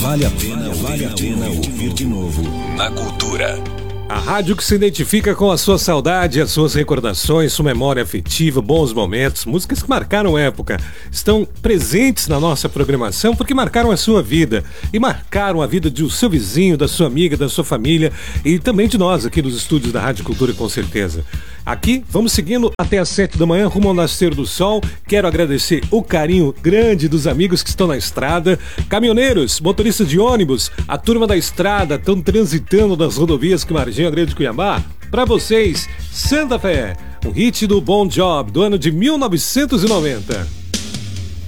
Vale a pena ouvir de novo na Cultura. A rádio que se identifica com a sua saudade, as suas recordações, sua memória afetiva, bons momentos, músicas que marcaram época, estão presentes na nossa programação porque marcaram a sua vida e marcaram a vida do seu vizinho, da sua amiga, da sua família e também de nós aqui dos estúdios da Rádio Cultura, com certeza. Aqui, vamos seguindo até às 7 da manhã, rumo ao nascer do sol. Quero agradecer o carinho grande dos amigos que estão na estrada, caminhoneiros, motoristas de ônibus, a turma da estrada, estão transitando das rodovias que margeiam a Grande Cuiabá. Para vocês, Santa Fé, um hit do Bon Jovi do ano de 1990.